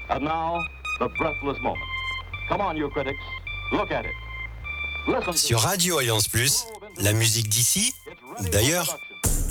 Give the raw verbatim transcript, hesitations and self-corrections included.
And now, the breathless moment. Come on, you critics. Look at it. Listen to Sur Radio Alliance Plus, la musique d'ici, ou d'ailleurs,